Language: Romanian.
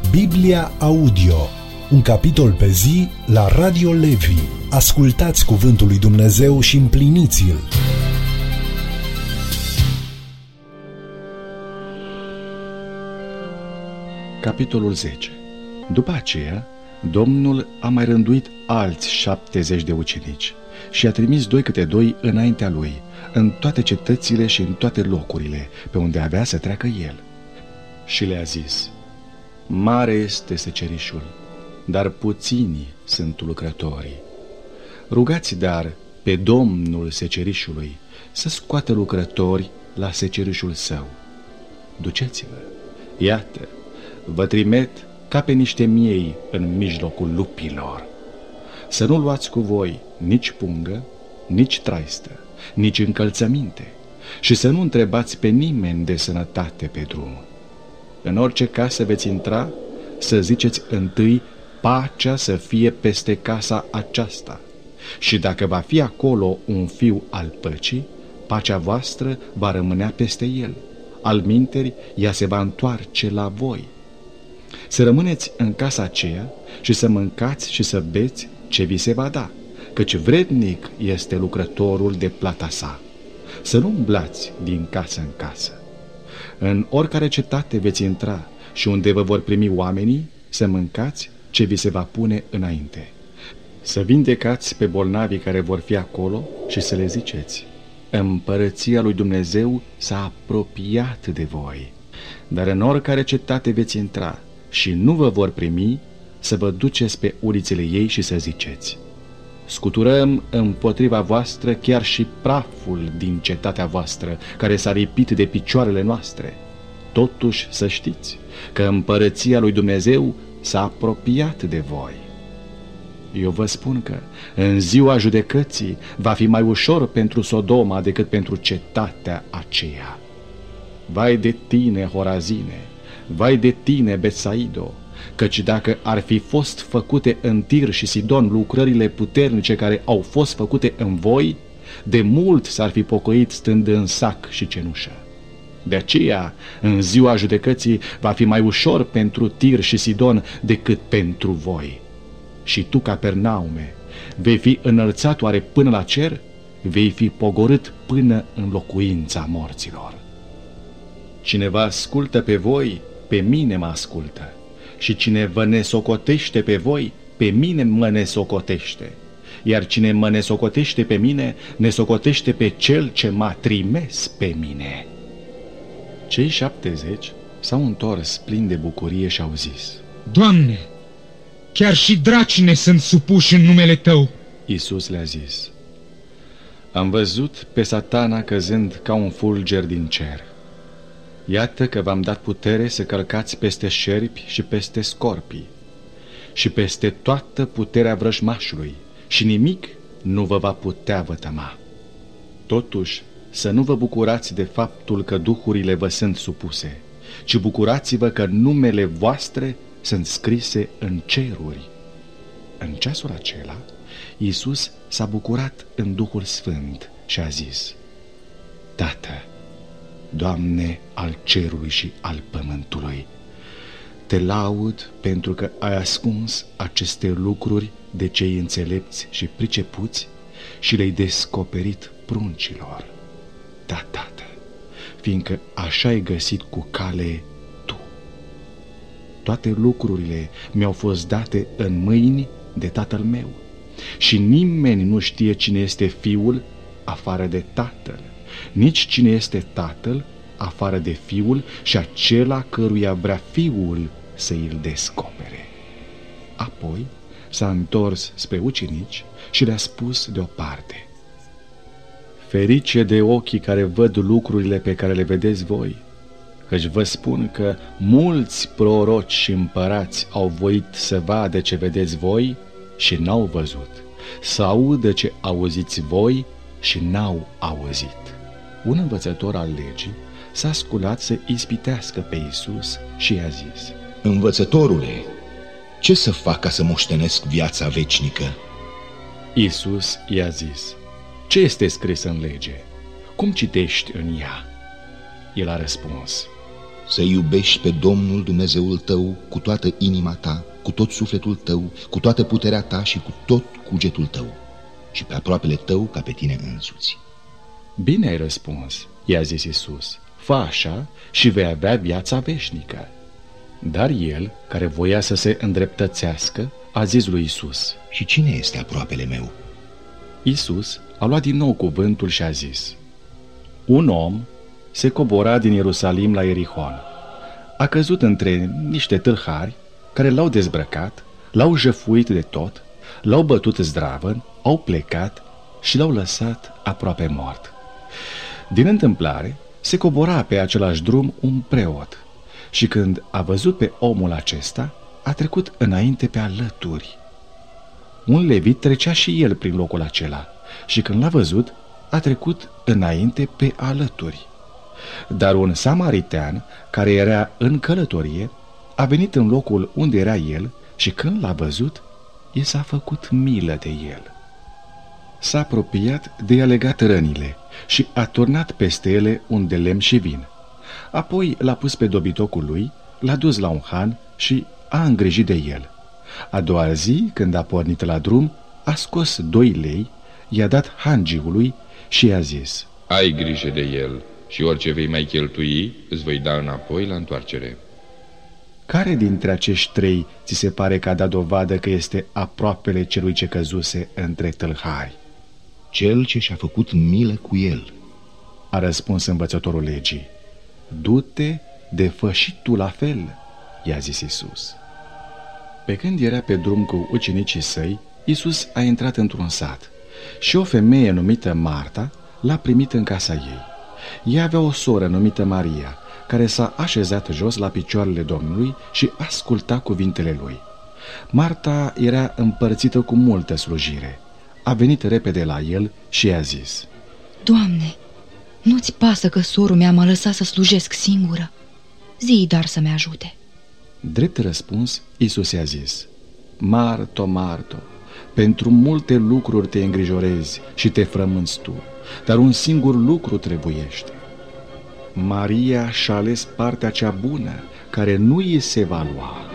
Biblia Audio, un capitol pe zi la Radio Levi. Ascultați cuvântul lui Dumnezeu și împliniți-l. Capitolul 10. După aceea, Domnul a mai rânduit alți 70 de ucenici și a trimis 2 câte 2 înaintea lui, în toate cetățile și în toate locurile pe unde avea să treacă el. Și le-a zis: mare este secerișul, dar puțini sunt lucrătorii. Rugați dar pe Domnul secerișului să scoată lucrători la secerișul său. Duceți-vă, iată, vă trimit ca pe niște miei în mijlocul lupilor. Să nu luați cu voi nici pungă, nici traistă, nici încălțăminte și să nu întrebați pe nimeni de sănătate pe drum. În orice casă veți intra, să ziceți întâi: pacea să fie peste casa aceasta. Și dacă va fi acolo un fiu al păcii, pacea voastră va rămânea peste el, alminteri ea se va întoarce la voi. Să rămâneți în casa aceea și să mâncați și să beți ce vi se va da, căci vrednic este lucrătorul de plata sa. Să nu umblați din casă în casă. În oricare cetate veți intra și unde vă vor primi oamenii, să mâncați ce vi se va pune înainte. Să vindecați pe bolnavii care vor fi acolo și să le ziceți: împărăția lui Dumnezeu s-a apropiat de voi. Dar în oricare cetate veți intra și nu vă vor primi, să vă duceți pe ulițele ei și să ziceți: scuturăm împotriva voastră chiar și praful din cetatea voastră, care s-a lipit de picioarele noastre. Totuși să știți că împărăția lui Dumnezeu s-a apropiat de voi. Eu vă spun că în ziua judecății va fi mai ușor pentru Sodoma decât pentru cetatea aceea. Vai de tine, Horazine! Vai de tine, Betsaido! Căci dacă ar fi fost făcute în Tir și Sidon lucrările puternice care au fost făcute în voi, de mult s-ar fi pocăit stând în sac și cenușă. De aceea, în ziua judecății va fi mai ușor pentru Tir și Sidon decât pentru voi. Și tu, Capernaume, vei fi înălțat oare până la cer? Vei fi pogorât până în locuința morților. Cine vă ascultă pe voi, pe mine mă ascultă. Și cine vă nesocotește pe voi, pe mine mă nesocotește. Iar cine mă nesocotește pe mine, nesocotește pe cel ce m-a trimis pe mine. Cei 70 s-au întors plini de bucurie și au zis: Doamne, chiar și draci ne sunt supuși în numele Tău. Iisus le-a zis: am văzut pe Satana căzând ca un fulger din cer. Iată că v-am dat putere să călcați peste șerpi și peste scorpii și peste toată puterea vrăjmașului și nimic nu vă va putea vătăma. Totuși, să nu vă bucurați de faptul că duhurile vă sunt supuse, ci bucurați-vă că numele voastre sunt scrise în ceruri. În ceasul acela, Iisus s-a bucurat în Duhul Sfânt și a zis: Tată, Doamne al cerului și al pământului, Te laud pentru că ai ascuns aceste lucruri de cei înțelepți și pricepuți și le-ai descoperit pruncilor. Da, Tată, fiindcă așa ai găsit cu cale Tu. Toate lucrurile mi-au fost date în mâini de Tatăl meu și nimeni nu știe cine este Fiul afară de Tatăl, nici cine este Tatăl afară de Fiul și acela căruia vrea Fiul să îl descopere. Apoi s-a întors spre ucenici și le-a spus deoparte: ferice de ochii care văd lucrurile pe care le vedeți voi, căci vă spun că mulți proroci și împărați au voit să vadă ce vedeți voi și n-au văzut, să audă ce auziți voi și n-au auzit. Un învățător al legii s-a sculat să ispitească pe Iisus și i-a zis: Învățătorule, ce să fac ca să moștenesc viața veșnică? Iisus i-a zis: ce este scris în lege? Cum citești în ea? El a răspuns: Să iubești pe Domnul Dumnezeul tău cu toată inima ta, cu tot sufletul tău, cu toată puterea ta și cu tot cugetul tău, și pe aproapele tău ca pe tine însuți. Bine ai răspuns, i-a zis Iisus, fă așa și vei avea viața veșnică. Dar el, care voia să se îndreptățească, a zis lui Iisus: Și cine este aproapele meu? Iisus a luat din nou cuvântul și a zis: un om se cobora din Ierusalim la Ierihon. A căzut între niște tâlhari care l-au dezbrăcat, l-au jăfuit de tot, l-au bătut zdravăn, au plecat și l-au lăsat aproape mort. Din întâmplare, se cobora pe același drum un preot și când a văzut pe omul acesta, a trecut înainte pe alături. Un levit trecea și el prin locul acela și când l-a văzut, a trecut înainte pe alături. Dar un samaritean, care era în călătorie, a venit în locul unde era el și când l-a văzut, i s-a făcut milă de el. S-a apropiat de i-a legat rănile și a turnat peste ele un de lemn și vin. Apoi l-a pus pe dobitocul lui, l-a dus la un han și a îngrijit de el. A doua zi, când a pornit la drum, a scos 2 lei, i-a dat hangiului și i-a zis: ai grijă de el și orice vei mai cheltui, îți voi da înapoi la întoarcere. Care dintre acești 3 ți se pare că a dat dovadă că este aproapele celui ce căzuse între tâlhari? Cel ce și-a făcut milă cu el, a răspuns învățătorul legii. Du-te de fă și tu la fel, i-a zis Iisus. Pe când era pe drum cu ucenicii săi, Iisus a intrat într-un sat și o femeie numită Marta l-a primit în casa ei. Ea avea o soră numită Maria, care s-a așezat jos la picioarele Domnului și asculta cuvintele lui. Marta era împărțită cu multă slujire. A venit repede la el și i-a zis: Doamne, nu-ți pasă că sorul mea m-a lăsat să slujesc singură? Zi-i dar să-mi ajute. Drept răspuns, Iisus i-a zis: Marto, Marto, pentru multe lucruri te îngrijorezi și te frămânți tu, dar un singur lucru trebuiește. Maria și-a ales partea cea bună, care nu îi se va lua.